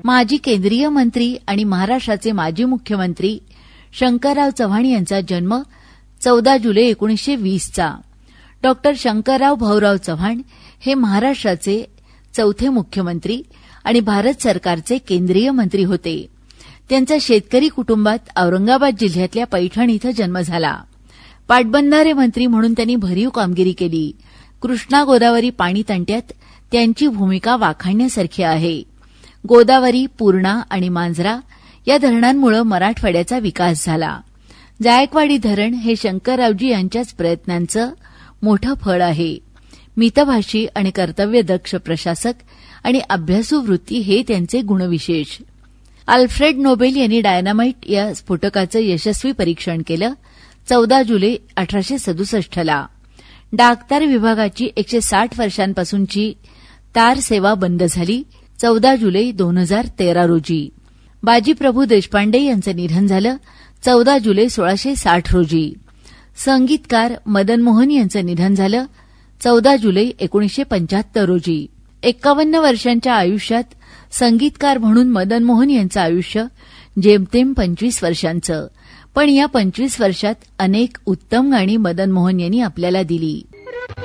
माजी केंद्रीय मंत्री आणि महाराष्ट्राचे माजी मुख्यमंत्री शंकरराव चव्हाण यांचा जन्म 14 जुलै 1920चा. डॉ. शंकरराव भाऊराव चव्हाण हे महाराष्ट्राचे चौथे मुख्यमंत्री आणि भारत सरकारचे केंद्रीय मंत्री होते. त्यांचा शेतकरी कुटुंबात औरंगाबाद जिल्ह्यातल्या पैठण इथं जन्म झाला. पाटबंधारे मंत्री म्हणून त्यांनी भरीव कामगिरी केली. कृष्णा गोदावरी पाणी तंट्यात त्यांची भूमिका वाखाणण्यासारखी आहे. गोदावरी, पूर्णा आणि मांजरा या धरणांमुळे मराठवाड्याचा विकास झाला. जायकवाडी धरण हे शंकररावजी यांच्याच प्रयत्नांचं मोठं फळ आहे. मितभाषी आणि कर्तव्यदक्ष प्रशासक आणि अभ्यासू वृत्ती हे त्यांचे गुणविशेष. अल्फ्रेड नोबेल यांनी डायनामाइट या स्फोटकाचं यशस्वी परीक्षण केलं 14 जुलै 1867ला. डाकतार विभागाची 160 वर्षांपासूनची तार सेवा बंद झाली 14 जुलै 2013 रोजी. बाजीप्रभू देशपांडे यांचं निधन झालं 14 जुलै 1660 रोजी. संगीतकार मदन मोहन यांचं निधन झालं 14 जुलै 1975 रोजी. 51 वर्षांच्या आयुष्यात संगीतकार म्हणून मदन मोहन यांचं आयुष्य जेमतेम 25 वर्षांचं. पण या 25 वर्षात अनेक उत्तम गाणी मदन मोहन यांनी आपल्याला दिली.